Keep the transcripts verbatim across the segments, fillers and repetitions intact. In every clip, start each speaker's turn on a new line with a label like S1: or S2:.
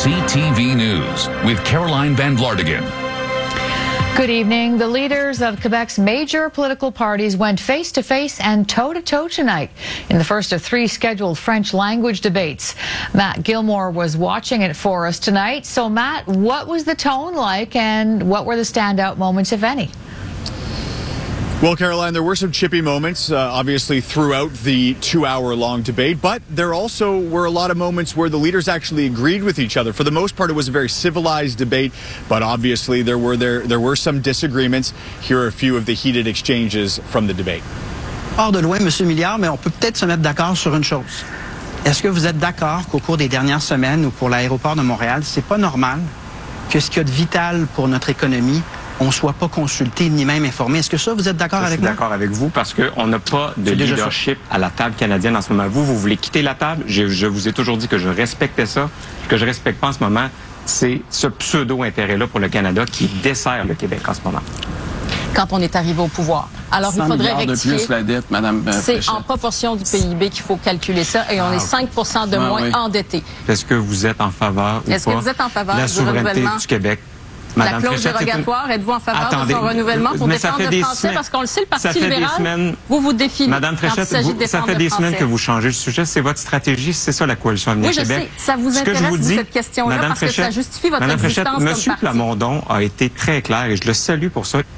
S1: C T V News with Caroline Van Vlartigan.
S2: Good evening. The leaders of Quebec's major political parties went face-to-face and toe-to-toe tonight in the first of three scheduled French language debates. Matt Gilmore was watching it for us tonight. So, Matt, what was the tone like and what were the standout moments, if any?
S3: Well, Caroline, there were some chippy moments, uh, obviously, throughout the two-hour-long debate, but there also were a lot of moments where the leaders actually agreed with each other. For the most part, it was a very civilized debate, but obviously there were there there were some disagreements. Here are a few of the heated exchanges from the debate.
S4: Hors de loin, Monsieur Milliard, mais on peut peut-être se mettre d'accord sur une chose. Est-ce que vous êtes d'accord qu'au cours des dernières semaines ou pour l'aéroport de Montréal, c'est pas normal que ce qu'il y a de vital pour notre économie, on ne soit pas consulté ni même informé? Est-ce que ça, vous êtes d'accord avec moi?
S5: Je suis d'accord avec vous parce qu'on n'a pas de leadership à la table canadienne en ce moment. Vous, vous voulez quitter la table. Je, je vous ai toujours dit que je respectais ça. Ce que je ne respecte pas en ce moment, c'est ce pseudo-intérêt-là pour le Canada qui dessert le Québec en ce moment.
S6: Quand on est arrivé au pouvoir. Alors, il faudrait rectifier.
S7: De plus la dette, Madame
S6: C'est en proportion du P I B qu'il faut calculer ça et on ah, est cinq pour cent de ah, moins oui. endetté.
S5: Est-ce que vous êtes en faveur ou
S6: Est-ce
S5: pas
S6: que vous êtes en faveur
S5: de la
S6: du
S5: souveraineté
S6: renouvellement
S5: du Québec?
S6: Madame la clause Fréchette, dérogatoire, une... êtes-vous en faveur Attendez, de son renouvellement pour défendre le français? Semaines, parce qu'on le sait, le Parti libéral, semaines, vous vous défiez.
S5: Madame Fréchette, vous, de ça fait des semaines que vous changez le sujet. C'est votre stratégie, c'est ça la coalition Avenir
S6: oui, je
S5: Québec.
S6: Sais, ça vous
S5: Ce
S6: intéresse,
S5: que je vous dis,
S6: cette question-là, parce Fréchette, que ça justifie votre
S5: Madame
S6: existence
S5: Fréchette,
S6: comme
S5: Monsieur
S6: parti.
S5: Plamondon a été très clair et je le salue pour ça.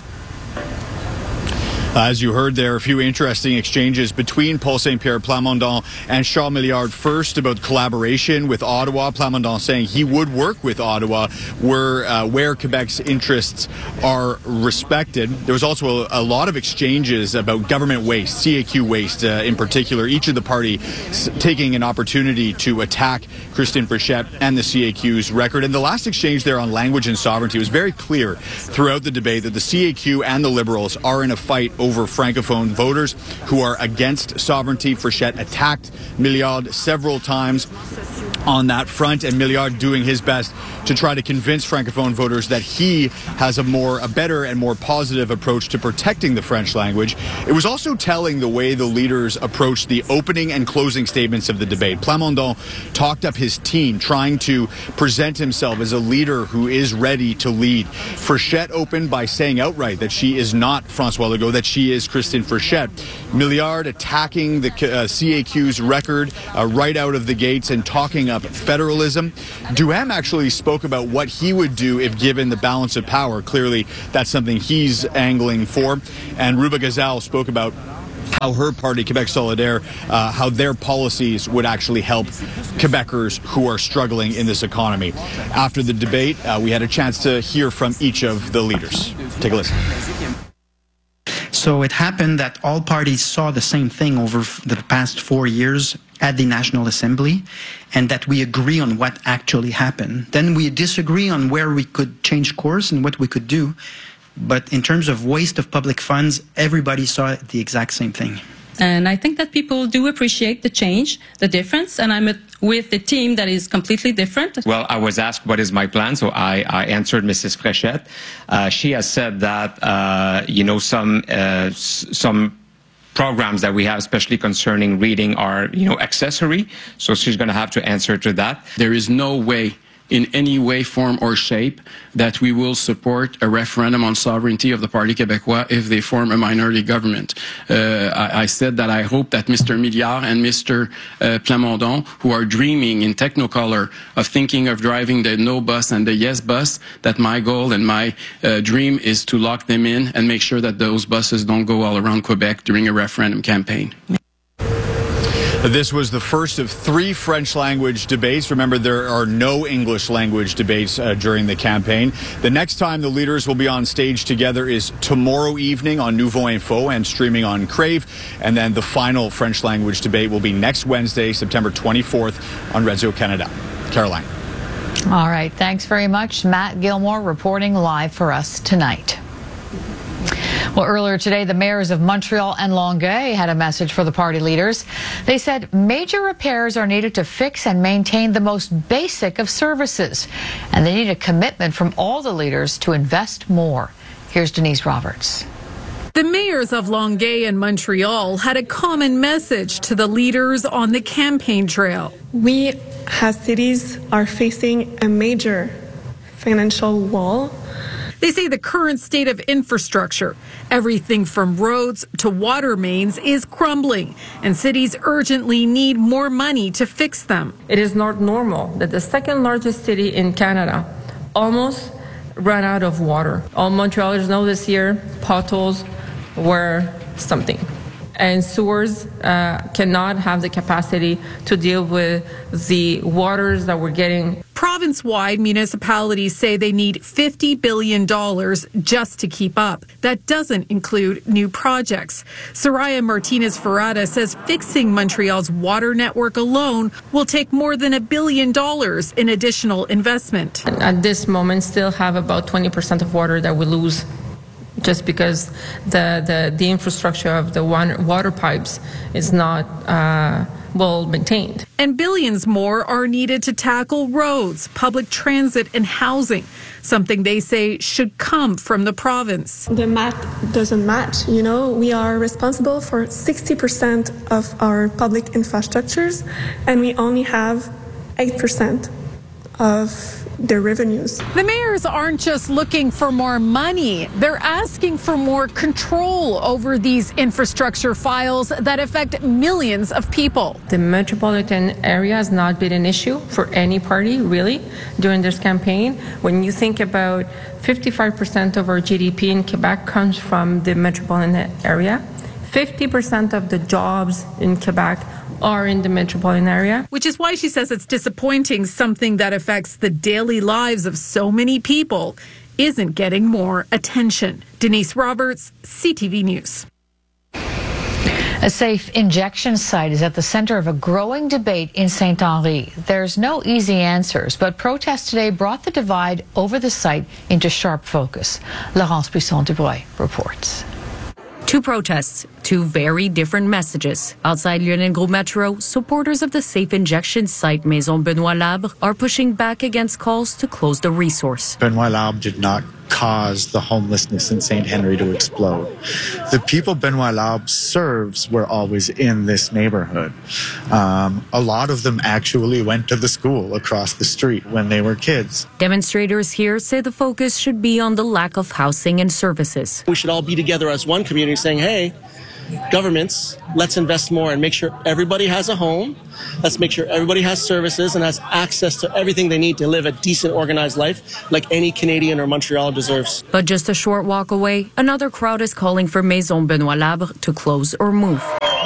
S3: As you heard, there are a few interesting exchanges between Paul Saint-Pierre Plamondon and Charles Milliard. First, about collaboration with Ottawa. Plamondon saying he would work with Ottawa where, uh, where Quebec's interests are respected. There was also a, a lot of exchanges about government waste, C A Q waste uh, in particular. Each of the party taking an opportunity to attack Christine Fréchette and the C A Q's record. And the last exchange there on language and sovereignty was very clear throughout the debate that the C A Q and the Liberals are in a fight over Francophone voters who are against sovereignty. Fréchette attacked Milliard several times on that front, and Milliard doing his best to try to convince Francophone voters that he has a more, a better and more positive approach to protecting the French language. It was also telling the way the leaders approached the opening and closing statements of the debate. Plamondon talked up his team, trying to present himself as a leader who is ready to lead. Fréchette opened by saying outright that she is not François Legault, that she is Christine Fréchette. Milliard attacking the uh, C A Q's record uh, right out of the gates and talking up federalism. Duhem actually spoke about what he would do if given the balance of power. Clearly, that's something he's angling for. And Ruba Gazal spoke about how her party, Quebec Solidaire, uh, how their policies would actually help Quebecers who are struggling in this economy. After the debate, uh, we had a chance to hear from each of the leaders. Take a listen.
S4: So it happened that all parties saw the same thing over the past four years at the National Assembly, and that we agree on what actually happened. Then we disagree on where we could change course and what we could do. But in terms of waste of public funds, everybody saw the exact same thing.
S8: And I think that people do appreciate the change, the difference, and I'm with a team that is completely different.
S5: Well, I was asked what is my plan, so I, I answered Missus Fréchette. Uh, she has said that, uh, you know, some, uh, some programs that we have, especially concerning reading, are, you know, accessory. So she's going to have to answer to that.
S7: There is no way in any way, form, or shape that we will support a referendum on sovereignty of the Parti Québécois if they form a minority government. Uh, I, I said that I hope that Mister Milliard and Mister Uh, Plamondon, who are dreaming in Technicolor of thinking of driving the no bus and the yes bus, that my goal and my uh, dream is to lock them in and make sure that those buses don't go all around Quebec during a referendum campaign.
S3: This was the first of three French language debates. Remember, there are no English language debates uh, during the campaign. The next time the leaders will be on stage together is tomorrow evening on Nouveau Info and streaming on Crave. And then the final French language debate will be next Wednesday, September twenty-fourth on Radio Canada. Caroline.
S2: All right. Thanks very much. Matt Gilmore reporting live for us tonight. Well, earlier today, the mayors of Montreal and Longueuil had a message for the party leaders. They said major repairs are needed to fix and maintain the most basic of services, and they need a commitment from all the leaders to invest more. Here's Denise Roberts.
S9: The mayors of Longueuil and Montreal had a common message to the leaders on the campaign trail.
S10: We as cities are facing a major financial wall.
S9: They say the current state of infrastructure, everything from roads to water mains, is crumbling, and cities urgently need more money to fix them.
S11: It is not normal that the second largest city in Canada almost ran out of water. All Montrealers know this year, potholes were something. And sewers uh, cannot have the capacity to deal with the waters that we're getting.
S9: Province-wide, municipalities say they need fifty billion dollars just to keep up. That doesn't include new projects. Soraya Martinez-Ferrada says fixing Montreal's water network alone will take more than a billion dollars in additional investment.
S11: At this moment, still have about twenty percent of water that we lose just because the, the, the infrastructure of the water, water pipes is not uh, well maintained.
S9: And billions more are needed to tackle roads, public transit, and housing, something they say should come from the province.
S10: The math doesn't match. You know, we are responsible for sixty percent of our public infrastructures, and we only have eight percent of their revenues.
S9: The mayors aren't just looking for more money. They're asking for more control over these infrastructure files that affect millions of people.
S11: The metropolitan area has not been an issue for any party, really, during this campaign. When you think about fifty-five percent of our G D P in Quebec comes from the metropolitan area, fifty percent of the jobs in Quebec are in the metropolitan area.
S9: Which is why she says it's disappointing something that affects the daily lives of so many people isn't getting more attention. Denise Roberts, C T V News.
S2: A safe injection site is at the center of a growing debate in Saint Henri. There's no easy answers, but protests today brought the divide over the site into sharp focus. Laurence Buisson-Dubreuil reports.
S12: Two protests, two very different messages. Outside Lionel Gros Metro, supporters of the safe injection site Maison Benoît Labre are pushing back against calls to close the resource.
S13: Benoît Labre did not cause the homelessness in Saint Henri to explode. The people Benoît Labre serves were always in this neighborhood. Um, a lot of them actually went to the school across the street when they were kids.
S12: Demonstrators here say the focus should be on the lack of housing and services.
S14: We should all be together as one community saying, hey, governments, let's invest more and make sure everybody has a home. Let's make sure everybody has services and has access to everything they need to live a decent, organized life like any Canadian or Montreal deserves.
S12: But just a short walk away, another crowd is calling for Maison Benoît Labre to close or move.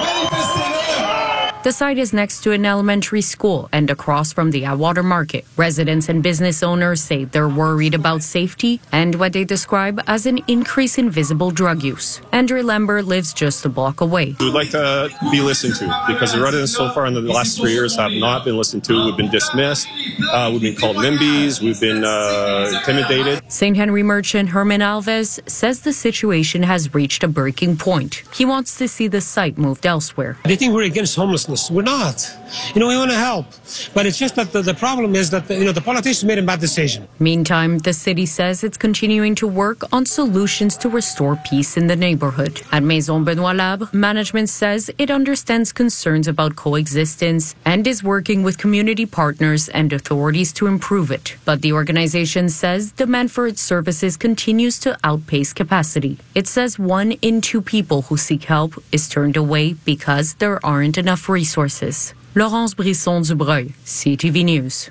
S12: The site is next to an elementary school and across from the Atwater Market. Residents and business owners say they're worried about safety and what they describe as an increase in visible drug use. Andre Lambert lives just a block away.
S15: We would like to be listened to because the residents so far in the last three years have not been listened to. We've been dismissed. Uh, we've been called NIMBYs. We've been uh, intimidated.
S12: Saint Henri merchant Herman Alves says the situation has reached a breaking point. He wants to see the site moved elsewhere.
S16: They think we're against homelessness. We're not. You know, we want to help. But it's just that the, the problem is that, the, you know, the politicians made a bad decision.
S12: Meantime, the city says it's continuing to work on solutions to restore peace in the neighborhood. At Maison Benoît Labre, management says it understands concerns about coexistence and is working with community partners and authorities to improve it. But the organization says demand for its services continues to outpace capacity. It says one in two people who seek help is turned away because there aren't enough resources. Laurence Buisson-Dubreuil, C T V News.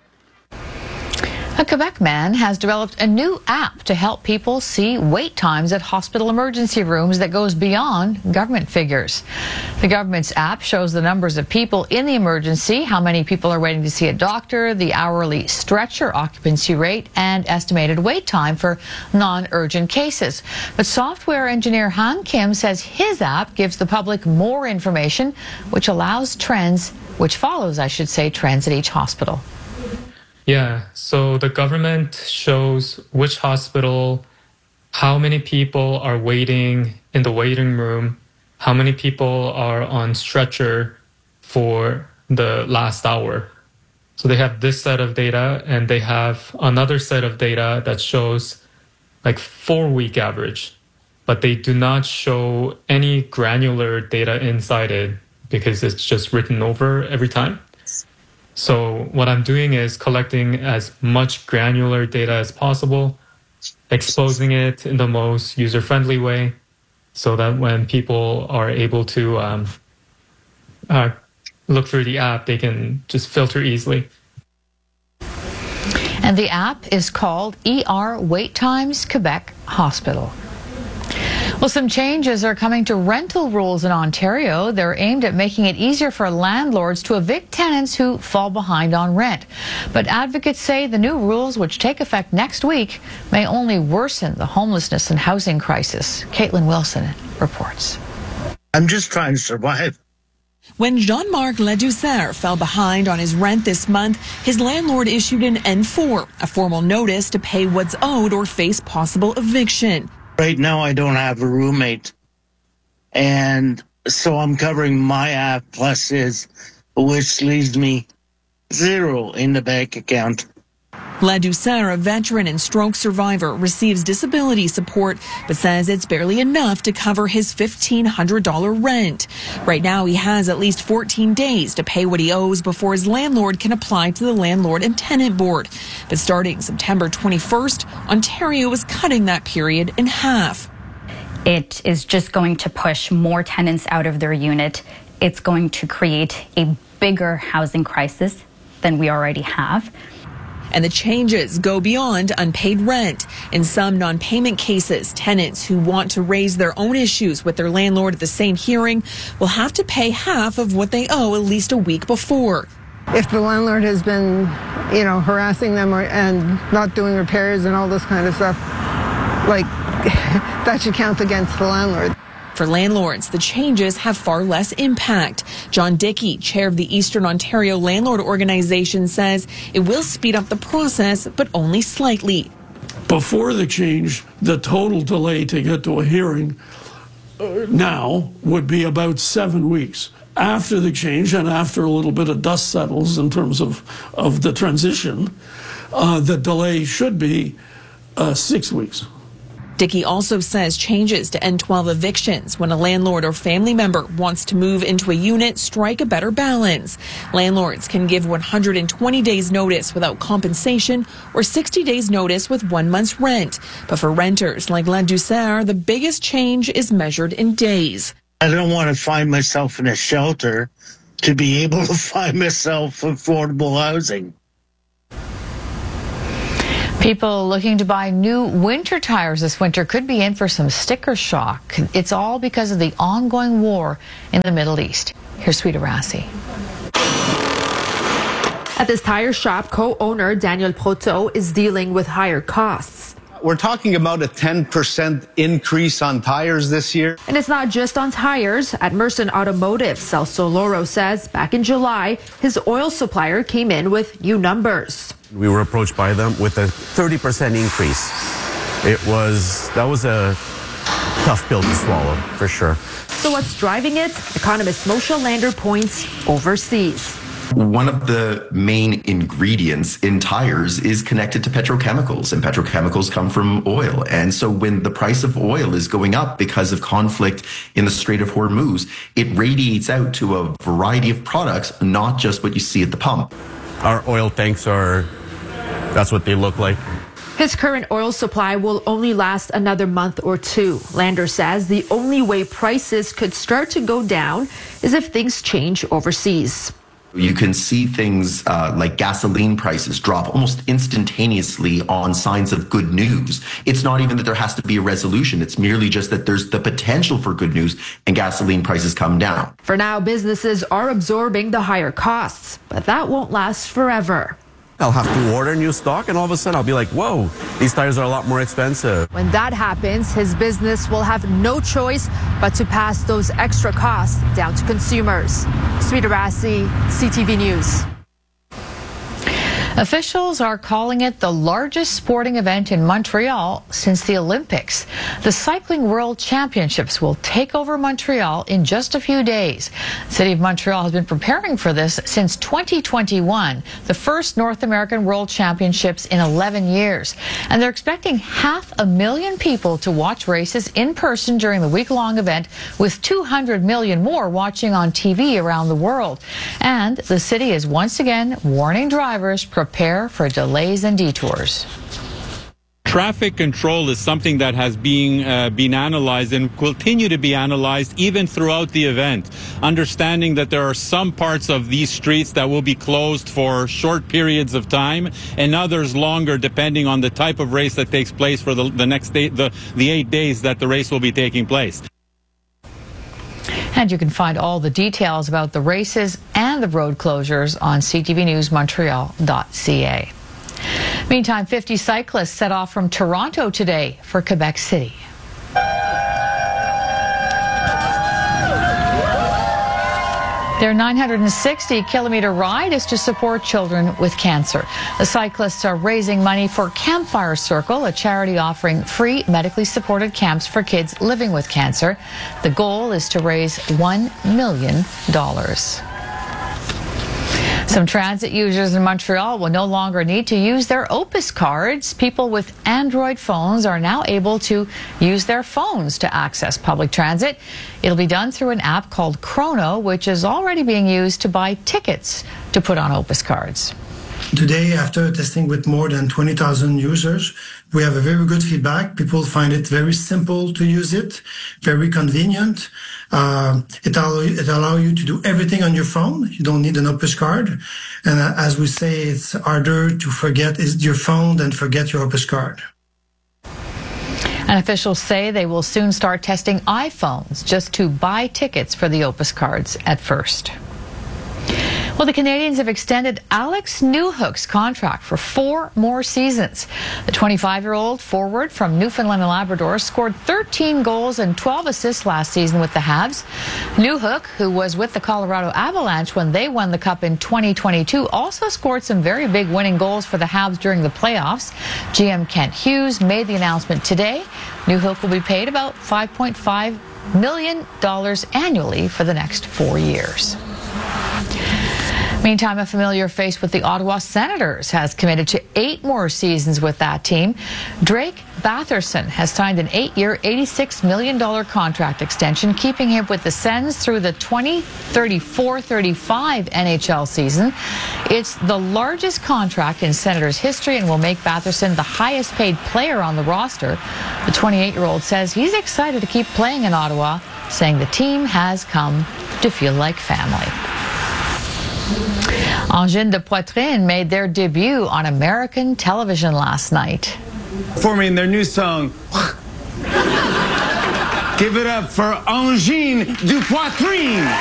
S2: A Quebec man has developed a new app to help people see wait times at hospital emergency rooms that goes beyond government figures. The government's app shows the numbers of people in the emergency, how many people are waiting to see a doctor, the hourly stretcher occupancy rate, and estimated wait time for non-urgent cases. But software engineer Han Kim says his app gives the public more information, which allows trends, which follows, I should say, trends at each hospital.
S17: Yeah, so the government shows which hospital, how many people are waiting in the waiting room, how many people are on stretcher for the last hour. So they have this set of data, and they have another set of data that shows like four-week average, but they do not show any granular data inside it because it's just written over every time. So what I'm doing is collecting as much granular data as possible, exposing it in the most user-friendly way so that when people are able to um, uh, look through the app, they can just filter easily.
S2: And the app is called E R Wait Times Quebec Hospital. Well, some changes are coming to rental rules in Ontario. They're aimed at making it easier for landlords to evict tenants who fall behind on rent. But advocates say the new rules, which take effect next week, may only worsen the homelessness and housing crisis. Caitlin Wilson reports.
S18: I'm just trying to survive.
S19: When Jean-Marc Ladouceur fell behind on his rent this month, his landlord issued an N four, a formal notice to pay what's owed or face possible eviction.
S18: Right now, I don't have a roommate, and so I'm covering my half plus his, which leaves me zero in the bank account.
S19: Ladouceur, a veteran and stroke survivor, receives disability support, but says it's barely enough to cover his fifteen hundred dollars rent. Right now, he has at least fourteen days to pay what he owes before his landlord can apply to the Landlord and Tenant Board. But starting September twenty-first, Ontario is cutting that period in half.
S20: It is just going to push more tenants out of their unit. It's going to create a bigger housing crisis than we already have.
S19: And the changes go beyond unpaid rent. In some non-payment cases, tenants who want to raise their own issues with their landlord at the same hearing will have to pay half of what they owe at least a week before.
S21: If the landlord has been, you know, harassing them or, and not doing repairs and all this kind of stuff, like, that should count against the landlord.
S19: For landlords, the changes have far less impact. John Dickey, chair of the Eastern Ontario Landlord Organization, says it will speed up the process, but only slightly.
S22: Before the change, the total delay to get to a hearing uh, now would be about seven weeks. After the change and after a little bit of dust settles in terms of, of the transition, uh, the delay should be uh, six weeks.
S19: Dickey also says changes to N twelve evictions when a landlord or family member wants to move into a unit strike a better balance. Landlords can give one hundred twenty days notice without compensation or sixty days notice with one month's rent. But for renters like Ladouceur, the biggest change is measured in days.
S18: I don't want to find myself in a shelter to be able to find myself affordable housing.
S2: People looking to buy new winter tires this winter could be in for some sticker shock. It's all because of the ongoing war in the Middle East. Here's Sweeta Rassi.
S23: At this tire shop, co-owner Daniel Proto is dealing with higher costs.
S24: We're talking about a ten percent increase on tires this year.
S23: And it's not just on tires. At Merson Automotive, Celso Loro says back in July, his oil supplier came in with new numbers.
S25: We were approached by them with a thirty percent increase. It was, that was a tough pill to swallow, for sure.
S23: So what's driving it? Economist Moshe Lander points overseas.
S26: One of the main ingredients in tires is connected to petrochemicals, and petrochemicals come from oil. And so when the price of oil is going up because of conflict in the Strait of Hormuz, it radiates out to a variety of products, not just what you see at the pump.
S25: Our oil tanks are, that's what they look like.
S23: His current oil supply will only last another month or two. Lander says the only way prices could start to go down is if things change overseas.
S26: You can see things uh, like gasoline prices drop almost instantaneously on signs of good news. It's not even that there has to be a resolution. It's merely just that there's the potential for good news and gasoline prices come down.
S23: For now, businesses are absorbing the higher costs, but that won't last forever.
S25: I'll have to order new stock, and all of a sudden I'll be like, whoa, these tires are a lot more expensive.
S23: When that happens, his business will have no choice but to pass those extra costs down to consumers. Sweeta Rassi, C T V News.
S2: Officials are calling it the largest sporting event in Montreal since the Olympics. The Cycling World Championships will take over Montreal in just a few days. The City of Montreal has been preparing for this since twenty twenty-one, the first North American World Championships in eleven years. And they're expecting half a million people to watch races in person during the week-long event, with two hundred million more watching on T V around the world. And the city is once again warning drivers, prepare for delays and detours.
S1: Traffic control is something that has been uh, been analyzed and will continue to be analyzed even throughout the event. Understanding that there are some parts of these streets that will be closed for short periods of time and others longer, depending on the type of race that takes place for the, the next day, the, the eight days that the race will be taking place.
S2: And you can find all the details about the races and the road closures on c t v news montreal dot c a. Meantime, fifty cyclists set off from Toronto today for Quebec City. Their nine hundred sixty kilometer ride is to support children with cancer. The cyclists are raising money for Campfire Circle, a charity offering free medically supported camps for kids living with cancer. The goal is to raise one million dollars. Some transit users in Montreal will no longer need to use their Opus cards. People with Android phones are now able to use their phones to access public transit. It'll be done through an app called Chrono, which is already being used to buy tickets to put on Opus cards.
S4: Today, after testing with more than twenty thousand users, we have a very good feedback. People find it very simple to use it, very convenient. Uh, it allow it allow you to do everything on your phone. You don't need an Opus card. And uh, as we say, it's harder to forget is your phone than forget your Opus card.
S2: And officials say they will soon start testing iPhones just to buy tickets for the Opus cards at first. Well, the Canadians have extended Alex Newhook's contract for four more seasons. The twenty-five-year-old forward from Newfoundland and Labrador scored thirteen goals and twelve assists last season with the Habs. Newhook, who was with the Colorado Avalanche when they won the Cup in twenty twenty-two, also scored some very big winning goals for the Habs during the playoffs. G M Kent Hughes made the announcement today. Newhook will be paid about five point five million dollars annually for the next four years. Meantime, a familiar face with the Ottawa Senators has committed to eight more seasons with that team. Drake Batherson has signed an eight-year, eighty-six million dollars contract extension, keeping him with the Sens through the twenty thirty-four thirty-five N H L season. It's the largest contract in Senators history and will make Batherson the highest-paid player on the roster. The twenty-eight-year-old says he's excited to keep playing in Ottawa, saying the team has come to feel like family. Angine de Poitrine made their debut on American television last night.
S5: Performing their new song, give it up for Angine de Poitrine.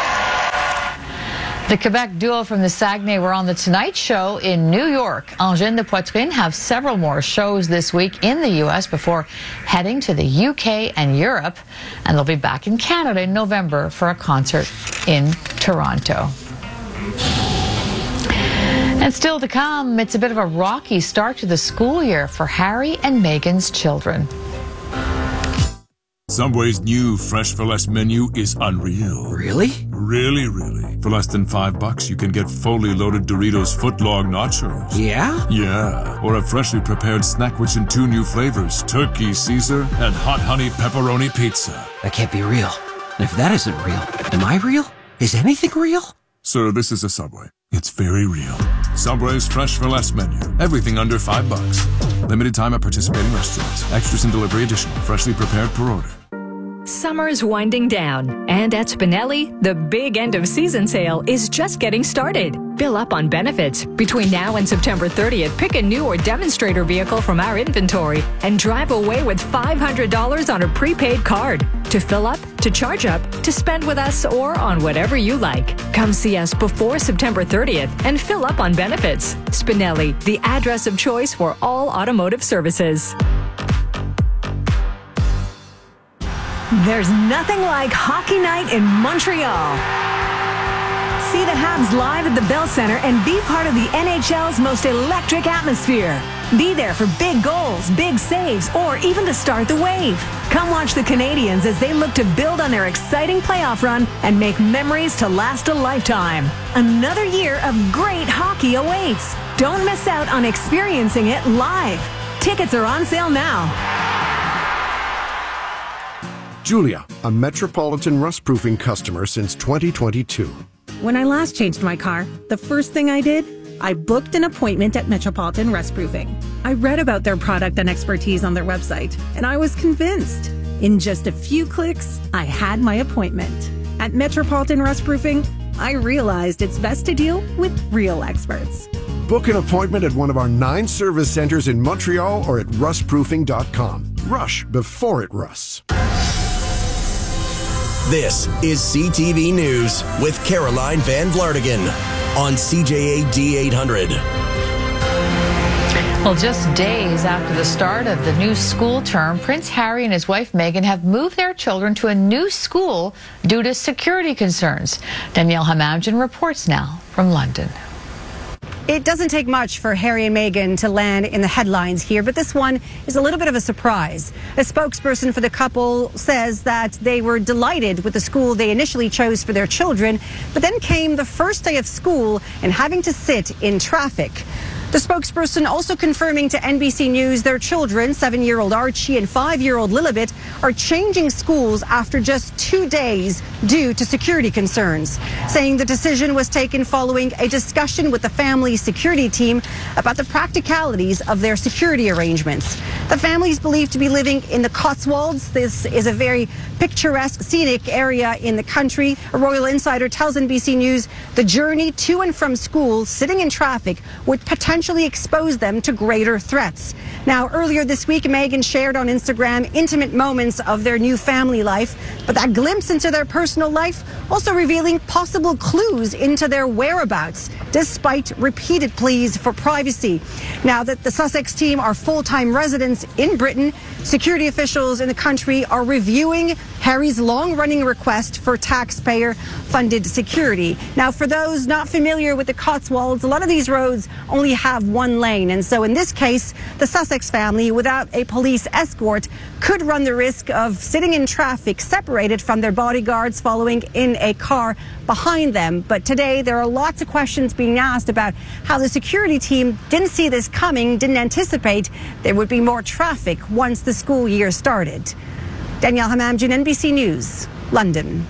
S2: The Quebec duo from the Saguenay were on The Tonight Show in New York. Angine de Poitrine have several more shows this week in the U S before heading to the U K and Europe, and they'll be back in Canada in November for a concert in Toronto. And still to come, it's a bit of a rocky start to the school year for Harry and Meghan's children.
S6: Subway's new Fresh for Less menu is unreal.
S7: Really?
S6: Really, really. For less than five bucks, you can get fully loaded Doritos footlong nachos.
S7: Yeah?
S6: Yeah. Or a freshly prepared snack which in two new flavors, Turkey Caesar and Hot Honey Pepperoni Pizza.
S7: That can't be real. And if that isn't real, am I real? Is anything real?
S6: Sir, this is a Subway. It's very real. Subway's Fresh for Less menu. Everything under five bucks. Limited time at participating restaurants. Extras and delivery additional. Freshly prepared per order.
S8: Summer's winding down, and at Spinelli, the big end of season sale is just getting started. Fill up on benefits. Between now and September thirtieth, pick a new or demonstrator vehicle from our inventory and drive away with five hundred dollars on a prepaid card. To fill up, to charge up, to spend with us, or on whatever you like. Come see us before September thirtieth and fill up on benefits. Spinelli, the address of choice for all automotive services.
S27: There's nothing like hockey night in Montreal.
S3: See the Habs live at the Bell Center and be part of the N H L's most electric atmosphere. Be there for big goals, big saves, or even to start the wave. Come watch the Canadians as they look to build on their exciting playoff run and make memories to last a lifetime. Another year of great hockey awaits. Don't miss out on experiencing it live. Tickets are on sale now.
S9: Julia, a Metropolitan rust-proofing customer since twenty twenty-two.
S10: When I last changed my car, the first thing I did, I booked an appointment at Metropolitan Rustproofing. I read about their product and expertise on their website, and I was convinced. In just a few clicks, I had my appointment. At Metropolitan Rustproofing, I realized it's best to deal with real experts.
S9: Book an appointment at one of our nine service centers in Montreal or at rust proofing dot com. Rush before it rusts.
S11: This is C T V News with Caroline Van Vlartigan on C J A D eight hundred.
S2: Well, just days after the start of the new school term, Prince Harry and his wife Meghan have moved their children to a new school due to security concerns. Danielle Hamamdjian reports now from London.
S13: It doesn't take much for Harry and Meghan to land in the headlines here, but this one is a little bit of a surprise. A spokesperson for the couple says that they were delighted with the school they initially chose for their children, but then came the first day of school and having to sit in traffic. The spokesperson also confirming to N B C News their children, seven-year-old Archie and five-year-old Lilibet, are changing schools after just two days due to security concerns, saying the decision was taken following a discussion with the family's security team about the practicalities of their security arrangements. The family is believed to be living in the Cotswolds. This is a very picturesque, scenic area in the country. A royal insider tells N B C News the journey to and from school, sitting in traffic, would potentially expose them to greater threats. Now, earlier this week, Meghan shared on Instagram intimate moments of their new family life, but that glimpse into their personal life also revealing possible clues into their whereabouts, despite repeated pleas for privacy. Now that the Sussex team are full-time residents in Britain, security officials in the country are reviewing Harry's long-running request for taxpayer-funded security. Now, for those not familiar with the Cotswolds, a lot of these roads only have one lane, and so in this case, the Sussex family, without a police escort, could run the risk of sitting in traffic separated from their bodyguards following in a car behind them. But today, there are lots of questions being asked about how the security team didn't see this coming, didn't anticipate there would be more traffic once the school year started. Danielle Hamamdjian, N B C News, London.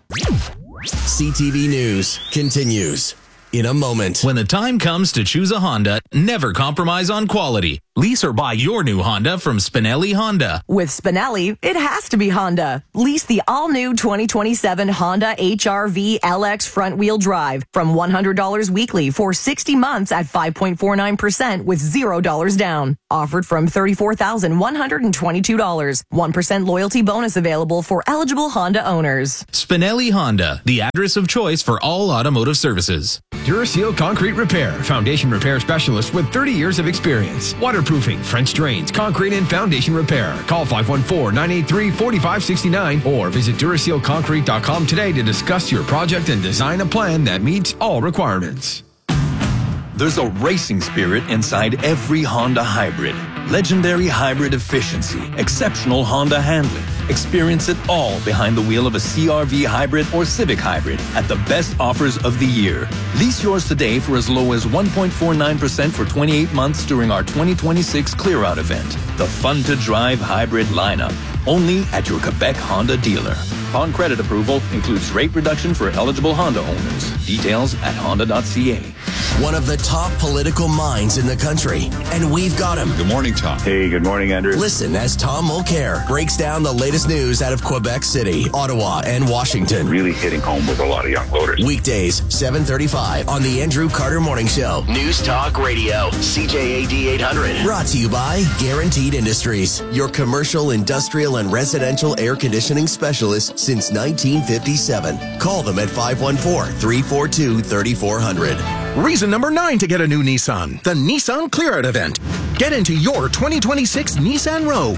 S11: C T V News continues in a moment.
S14: When the time comes to choose a Honda, never compromise on quality. Lease or buy your new Honda from Spinelli Honda.
S27: With Spinelli, it has to be Honda. Lease the all-new twenty twenty-seven Honda H R V L X front-wheel drive from one hundred dollars weekly for sixty months at five point four nine percent with zero dollars down. Offered from thirty-four thousand one hundred twenty-two dollars. one percent loyalty bonus available for eligible Honda owners.
S14: Spinelli Honda, the address of choice for all automotive services.
S28: Duraseal Concrete Repair, foundation repair specialist with thirty years of experience. Waterproofing, French drains, concrete and foundation repair. Call five one four, nine eight three, four five six nine or visit Duraseal Concrete dot com today to discuss your project and design a plan that meets all requirements.
S29: There's a racing spirit inside every Honda hybrid. Legendary hybrid efficiency, exceptional Honda handling. Experience it all behind the wheel of a C R V hybrid or Civic hybrid at the best offers of the year. Lease yours today for as low as one point four nine percent for twenty-eight months during our twenty twenty-six Clear Out event. The fun-to-drive hybrid lineup. Only at your Quebec Honda dealer. Upon credit approval, includes rate reduction for eligible Honda owners. Details at honda dot c a.
S11: One of the top political minds in the country, and we've got him.
S30: Good morning, Tom. Hey, good morning, Andrew.
S11: Listen as Tom Mulcair breaks down the latest news out of Quebec City, Ottawa, and Washington.
S30: Really hitting home with a lot of young voters.
S11: Weekdays, seven thirty-five on the Andrew Carter Morning Show. News Talk Radio, C J A D eight hundred. Brought to you by Guaranteed Industries, your commercial, industrial, and residential air conditioning specialist since nineteen fifty-seven. Call them at five one four, three four two, three four zero zero.
S31: Reason number nine to get a new Nissan, the Nissan Clear Out event. Get into your twenty twenty-six Nissan Rogue.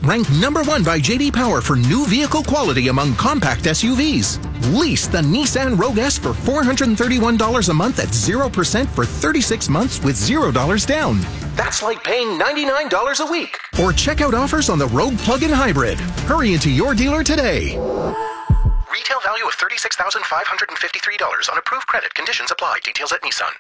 S12: ranked number one by J D Power for new vehicle quality among compact S U Vs. Lease the Nissan Rogue S for four hundred thirty-one dollars a month at zero percent for thirty-six months with zero dollars down. That's like paying ninety-nine dollars a week. Or check out offers on the Rogue Plug-in Hybrid. Hurry into your dealer today. Retail value of thirty-six thousand five hundred fifty-three dollars on approved credit. Conditions apply. Details at Nissan.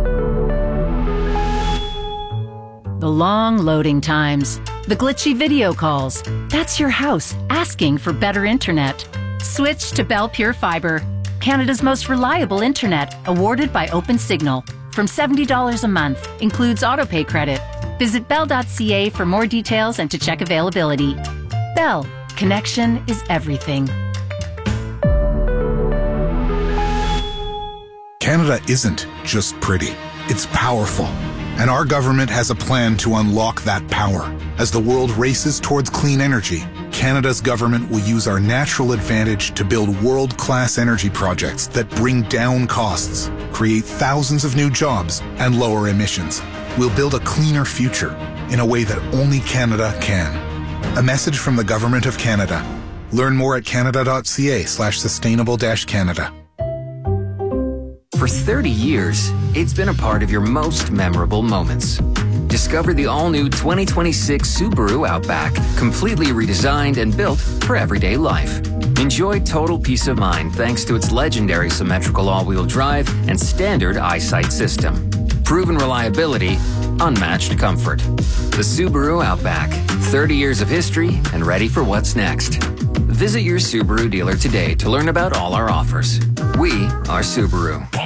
S15: The long loading times, the glitchy video calls. That's your house asking for better internet. Switch to Bell Pure Fiber, Canada's most reliable internet, awarded by OpenSignal. From seventy dollars a month, includes autopay credit. Visit bell dot c a for more details and to check availability. Bell, connection is everything.
S16: Canada isn't just pretty, it's powerful. And our government has a plan to unlock that power. As the world races towards clean energy, Canada's government will use our natural advantage to build world-class energy projects that bring down costs, create thousands of new jobs, and lower emissions. We'll build a cleaner future in a way that only Canada can. A message from the Government of Canada. Learn more at canada dot c a slash sustainable dash Canada.
S17: For thirty years, it's been a part of your most memorable moments. Discover the all-new twenty twenty-six Subaru Outback, completely redesigned and built for everyday life. Enjoy total peace of mind thanks to its legendary symmetrical all-wheel drive and standard eyesight system. Proven reliability, unmatched comfort. The Subaru Outback, thirty years of history and ready for what's next. Visit your Subaru dealer today to learn about all our offers. We are Subaru.